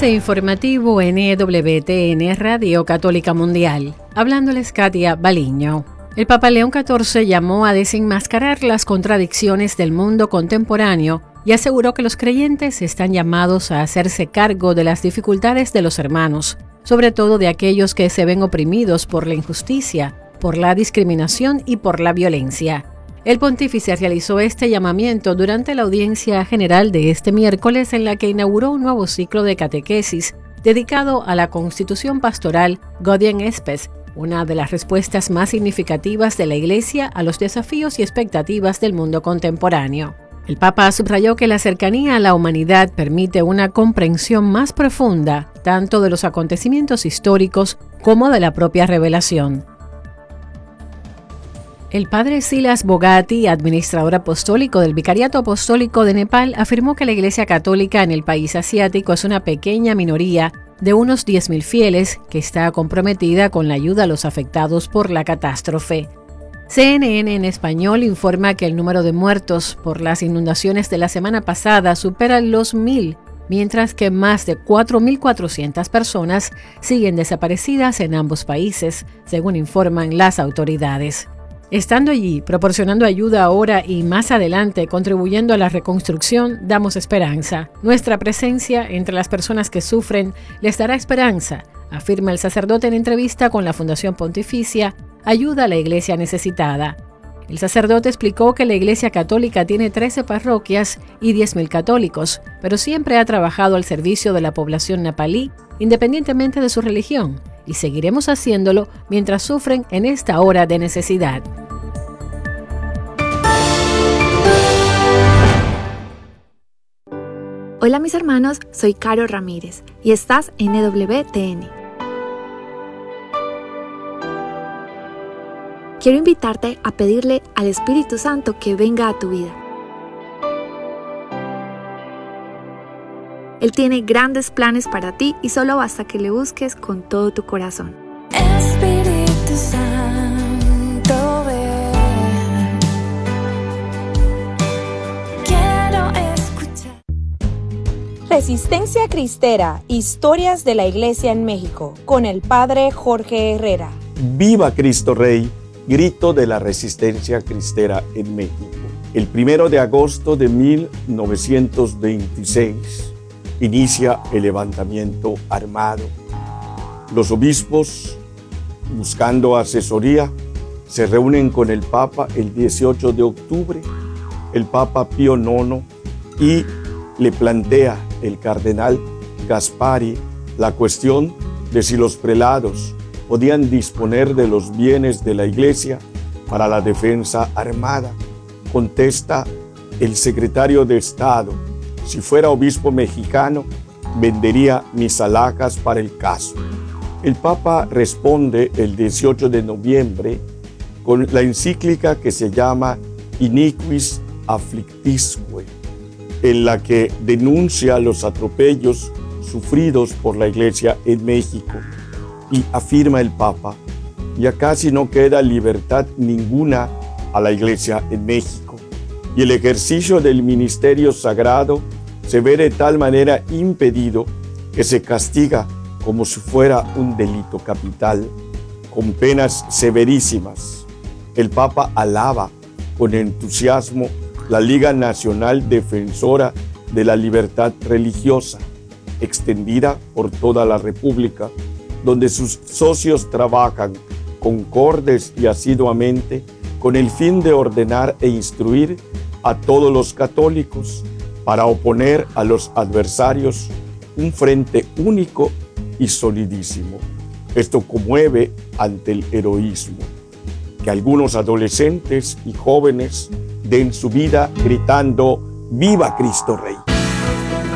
Avance informativo NWTN Radio Católica Mundial. Hablándoles Katia Baliño. El Papa León XIV llamó a desenmascarar las contradicciones del mundo contemporáneo y aseguró que los creyentes están llamados a hacerse cargo de las dificultades de los hermanos, sobre todo de aquellos que se ven oprimidos por la injusticia, por la discriminación y por la violencia. El pontífice realizó este llamamiento durante la audiencia general de este miércoles en la que inauguró un nuevo ciclo de catequesis dedicado a la Constitución Pastoral Gaudium et Spes, una de las respuestas más significativas de la Iglesia a los desafíos y expectativas del mundo contemporáneo. El Papa subrayó que la cercanía a la humanidad permite una comprensión más profunda tanto de los acontecimientos históricos como de la propia revelación. El padre Silas Bogati, administrador apostólico del Vicariato Apostólico de Nepal, afirmó que la Iglesia Católica en el país asiático es una pequeña minoría de unos 10.000 fieles que está comprometida con la ayuda a los afectados por la catástrofe. CNN en español informa que el número de muertos por las inundaciones de la semana pasada supera los 1.000, mientras que más de 4.400 personas siguen desaparecidas en ambos países, según informan las autoridades. Estando allí, proporcionando ayuda ahora y más adelante, contribuyendo a la reconstrucción, damos esperanza. Nuestra presencia entre las personas que sufren les dará esperanza, afirma el sacerdote en entrevista con la Fundación Pontificia Ayuda a la Iglesia Necesitada. El sacerdote explicó que la Iglesia Católica tiene 13 parroquias y 10.000 católicos, pero siempre ha trabajado al servicio de la población nepalí, independientemente de su religión, y seguiremos haciéndolo mientras sufren en esta hora de necesidad. Hola mis hermanos, soy Caro Ramírez y estás en NWTN. Quiero invitarte a pedirle al Espíritu Santo que venga a tu vida. Él tiene grandes planes para ti y solo basta que le busques con todo tu corazón. Espíritu Santo, ven. Quiero escuchar. Resistencia Cristera, historias de la Iglesia en México, con el Padre Jorge Herrera. ¡Viva Cristo Rey! Grito de la resistencia cristera en México. El 1 de agosto de 1926 inicia el levantamiento armado. Los obispos, buscando asesoría, se reúnen con el Papa el 18 de octubre. El Papa Pío IX y le plantea el cardenal Gaspari la cuestión de si los prelados podían disponer de los bienes de la Iglesia para la defensa armada. Contesta el secretario de Estado: si fuera obispo mexicano, vendería mis alhajas para el caso. El Papa responde el 18 de noviembre con la encíclica que se llama Iniquis Afflictisque, en la que denuncia los atropellos sufridos por la Iglesia en México. Y afirma el Papa: ya casi no queda libertad ninguna a la Iglesia en México, y el ejercicio del ministerio sagrado se ve de tal manera impedido que se castiga como si fuera un delito capital, con penas severísimas. El Papa alaba con entusiasmo la Liga Nacional Defensora de la Libertad Religiosa, extendida por toda la República, donde sus socios trabajan concordes y asiduamente con el fin de ordenar e instruir a todos los católicos para oponer a los adversarios un frente único y solidísimo. Esto conmueve ante el heroísmo. Que algunos adolescentes y jóvenes den su vida gritando: ¡Viva Cristo Rey!